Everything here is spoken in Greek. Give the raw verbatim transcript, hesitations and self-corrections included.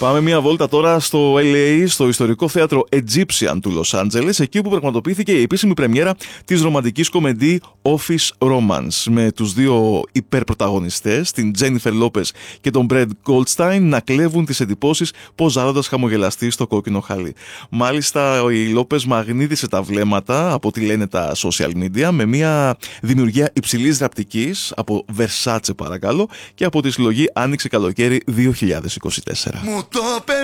Πάμε μια βόλτα τώρα στο Ελ Έι, στο ιστορικό θέατρο Egyptian του Λος Άντζελες, εκεί όπου πραγματοποιήθηκε η επίσημη πρεμιέρα της ρομαντικής κομεντή Office Romance, με τους δύο υπερπρωταγωνιστές, την Τζένιφερ Λόπες και τον Μπρεντ Γκόλτσταϊν, να κλέβουν τις εντυπώσεις ποζάροντας χαμογελαστή στο κόκκινο χαλί. Μάλιστα, η Λόπες μαγνήτησε τα βλέμματα, από ό,τι λένε τα social media, με μια δημιουργία υψηλής ραπτικής από Versace, παρακαλώ, και από τη συλλογή Άνοιξε Καλοκαίρι δύο χιλιάδες είκοσι τέσσερα.